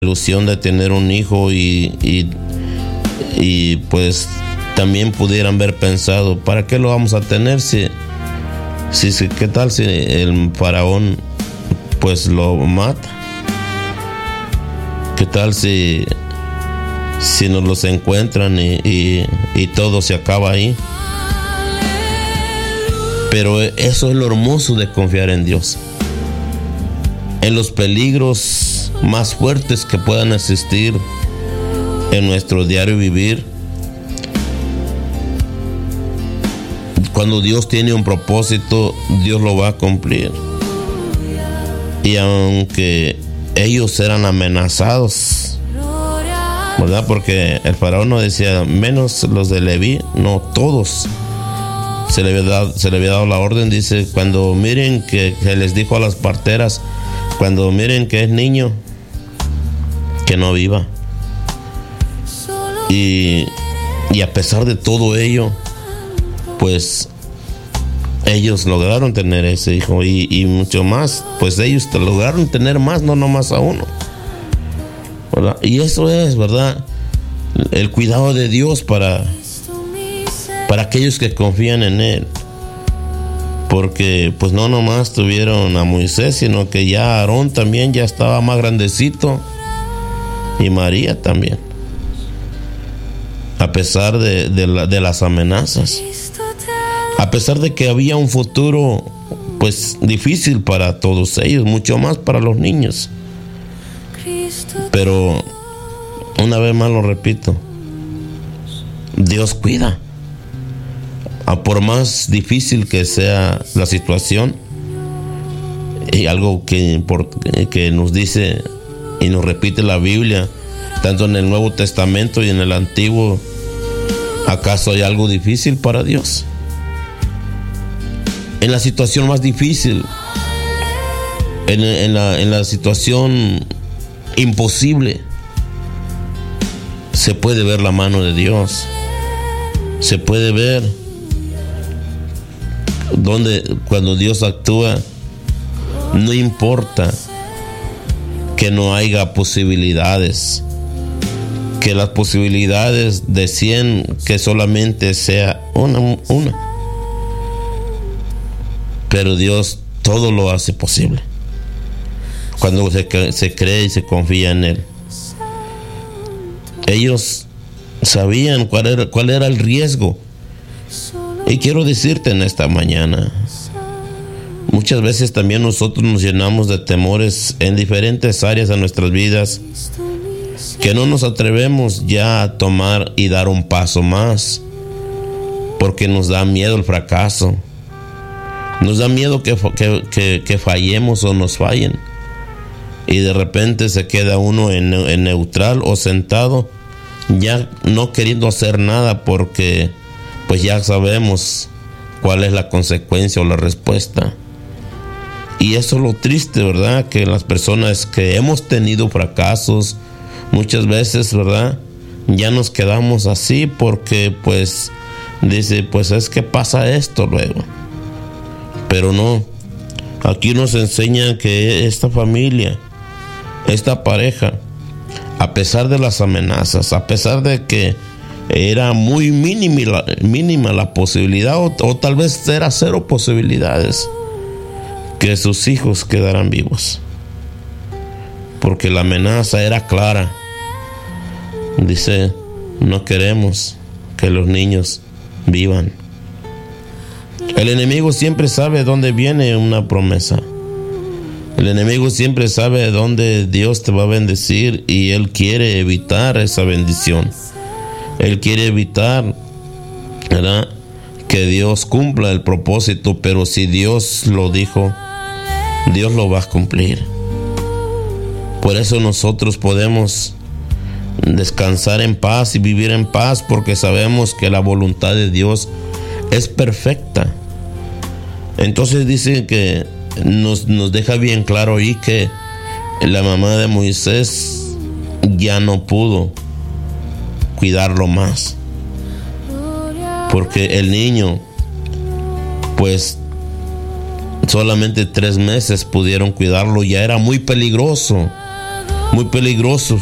ilusión de tener un hijo y pues también pudieran haber pensado, ¿para qué lo vamos a tener si qué tal si el faraón pues lo mata? ¿Qué tal si nos los encuentran y todo se acaba ahí? Pero eso es lo hermoso de confiar en Dios. En los peligros más fuertes que puedan existir en nuestro diario vivir, cuando Dios tiene un propósito, Dios lo va a cumplir. Y aunque ellos eran amenazados, ¿verdad? Porque el faraón no decía menos los de Leví, no, todos. Se le había dado la orden, dice, cuando miren que les dijo a las parteras, cuando miren que es niño, que no viva. Y a pesar de todo ello, pues ellos lograron tener ese hijo y mucho más, pues ellos lograron tener más, no nomás a uno, ¿verdad? Y eso es, ¿verdad?, el cuidado de Dios para aquellos que confían en Él. Porque pues no nomás tuvieron a Moisés, sino que ya Aarón también ya estaba más grandecito, y María también, a pesar de las amenazas, a pesar de que había un futuro pues difícil para todos ellos, mucho más para los niños. Pero una vez más lo repito, Dios cuida. Por más difícil que sea la situación, y algo que nos dice y nos repite la Biblia, tanto en el Nuevo Testamento y en el Antiguo, ¿acaso hay algo difícil para Dios? En la situación más difícil, en la situación imposible, se puede ver la mano de Dios. Se puede ver cuando Dios actúa, no importa que no haya posibilidades, que las posibilidades de 100 que solamente sea una, pero Dios todo lo hace posible cuando se cree y se confía en Él. Ellos sabían cuál era el riesgo. Y quiero decirte en esta mañana, muchas veces también nosotros nos llenamos de temores en diferentes áreas de nuestras vidas, que no nos atrevemos ya a tomar y dar un paso más, porque nos da miedo el fracaso, nos da miedo que fallemos o nos fallen, y de repente se queda uno en neutral o sentado, ya no queriendo hacer nada, porque pues ya sabemos cuál es la consecuencia o la respuesta. Y eso es lo triste, ¿verdad? Que las personas que hemos tenido fracasos, muchas veces, ¿verdad?, ya nos quedamos así porque pues dice, pues es que pasa esto luego. Pero no, aquí nos enseña que esta familia, esta pareja, a pesar de las amenazas, a pesar de que era muy mínima la posibilidad, o tal vez era cero posibilidades, que sus hijos quedaran vivos, porque la amenaza era clara. Dice, no queremos que los niños vivan. El enemigo siempre sabe dónde viene una promesa. El enemigo siempre sabe dónde Dios te va a bendecir, y él quiere evitar esa bendición. Él quiere evitar, ¿verdad?, que Dios cumpla el propósito, pero si Dios lo dijo, Dios lo va a cumplir. Por eso nosotros podemos descansar en paz y vivir en paz, porque sabemos que la voluntad de Dios es perfecta. Entonces dice que nos deja bien claro ahí que la mamá de Moisés ya no pudo cuidarlo más, porque el niño, pues solamente 3 meses pudieron cuidarlo, ya era muy peligroso. muy peligroso